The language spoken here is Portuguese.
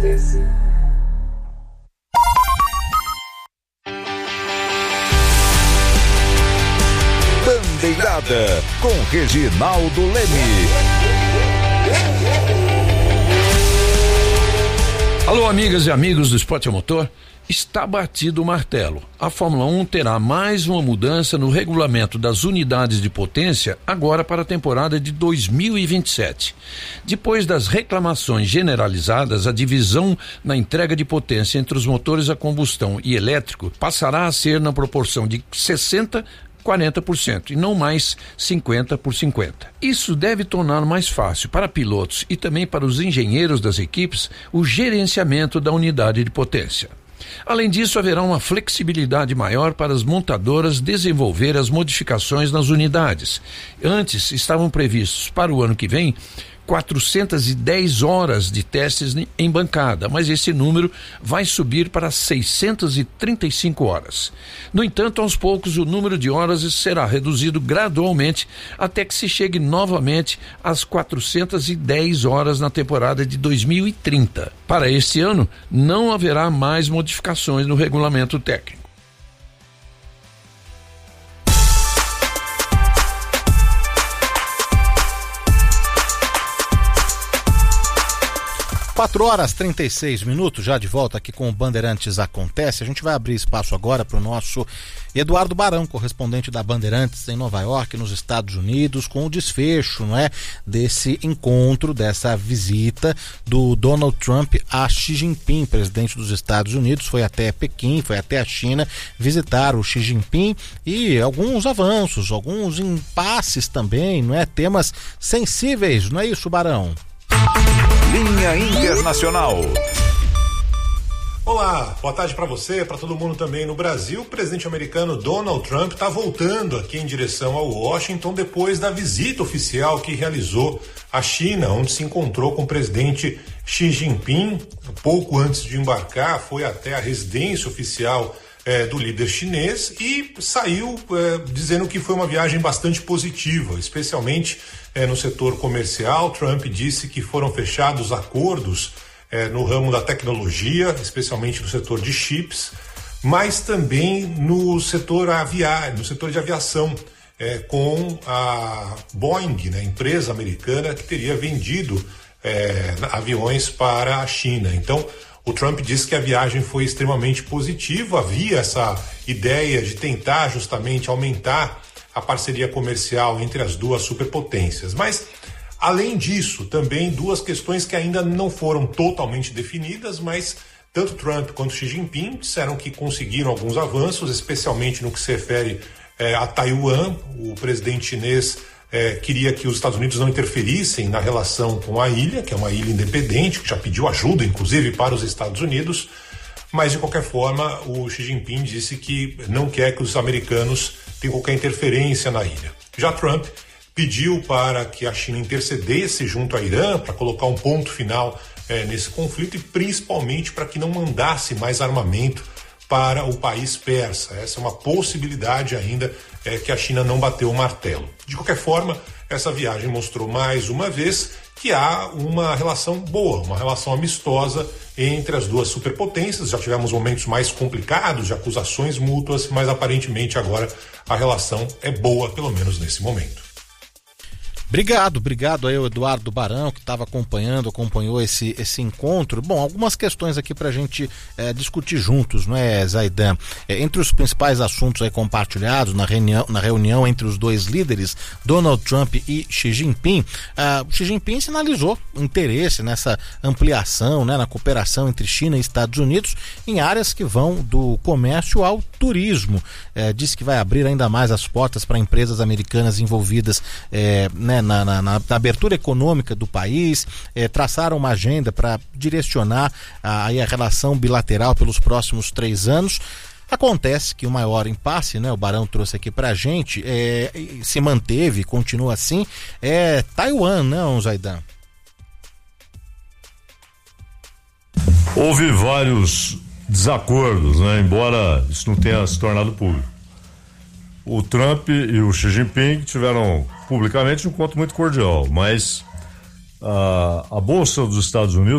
Bandeirada com Reginaldo Leme. Alô, amigas e amigos do Esporte a Motor. Está batido o martelo. A Fórmula 1 terá mais uma mudança no regulamento das unidades de potência agora para a temporada de 2027. Depois das reclamações generalizadas, a divisão na entrega de potência entre os motores a combustão e elétrico passará a ser na proporção de 40% e não mais 50%. Isso deve tornar mais fácil para pilotos e também para os engenheiros das equipes o gerenciamento da unidade de potência. Além disso, haverá uma flexibilidade maior para as montadoras desenvolver as modificações nas unidades. Antes, estavam previstos para o ano que vem 410 horas de testes em bancada, mas esse número vai subir para 635 horas. No entanto, aos poucos, o número de horas será reduzido gradualmente até que se chegue novamente às 410 horas na temporada de 2030. Para este ano, não haverá mais modificações no regulamento técnico. 4h36, já de volta aqui com o Bandeirantes Acontece. A gente vai abrir espaço agora para o nosso Eduardo Barão, correspondente da Bandeirantes em Nova York, nos Estados Unidos, com o desfecho, não é, desse encontro, dessa visita do Donald Trump a Xi Jinping, presidente dos Estados Unidos. Foi até Pequim, foi até a China visitar o Xi Jinping, e alguns avanços, alguns impasses também, não é, temas sensíveis, não é isso, Barão? Linha Internacional. Olá, boa tarde para você, para todo mundo também no Brasil. O presidente americano Donald Trump está voltando aqui em direção ao Washington depois da visita oficial que realizou à China, onde se encontrou com o presidente Xi Jinping. Pouco antes de embarcar, foi até a residência oficial do líder chinês e saiu dizendo que foi uma viagem bastante positiva, especialmente no setor comercial. Trump disse que foram fechados acordos no ramo da tecnologia, especialmente no setor de chips, mas também no setor de aviação, com a Boeing, né, empresa americana que teria vendido aviões para a China. Então, o Trump disse que a viagem foi extremamente positiva, havia essa ideia de tentar justamente aumentar a parceria comercial entre as duas superpotências. Mas, além disso, também duas questões que ainda não foram totalmente definidas, mas tanto Trump quanto Xi Jinping disseram que conseguiram alguns avanços, especialmente no que se refere a Taiwan. O presidente chinês queria que os Estados Unidos não interferissem na relação com a ilha, que é uma ilha independente, que já pediu ajuda, inclusive, para os Estados Unidos, mas, de qualquer forma, o Xi Jinping disse que não quer que os americanos tenham qualquer interferência na ilha. Já Trump pediu para que a China intercedesse junto ao Irã para colocar um ponto final nesse conflito e, principalmente, para que não mandasse mais armamento para o país persa. Essa é uma possibilidade ainda que a China não bateu o martelo. De qualquer forma, essa viagem mostrou mais uma vez que há uma relação boa, uma relação amistosa entre as duas superpotências. Já tivemos momentos mais complicados de acusações mútuas, mas aparentemente agora a relação é boa, pelo menos nesse momento. Obrigado aí o Eduardo Barão, que acompanhou esse encontro. Bom, algumas questões aqui pra gente discutir juntos, não é, Zaidan? Entre os principais assuntos aí compartilhados na reunião entre os dois líderes, Donald Trump e Xi Jinping, Xi Jinping sinalizou interesse nessa ampliação, né, na cooperação entre China e Estados Unidos em áreas que vão do comércio ao turismo. Disse que vai abrir ainda mais as portas para empresas americanas envolvidas na abertura econômica do país, traçaram uma agenda para direcionar a relação bilateral pelos próximos 3 anos. Acontece que o maior impasse, né, o Barão trouxe aqui pra gente, se manteve, continua assim, Taiwan, não, Zaidan? Houve vários desacordos, né, embora isso não tenha se tornado público. O Trump e o Xi Jinping tiveram publicamente um encontro muito cordial, mas a Bolsa dos Estados Unidos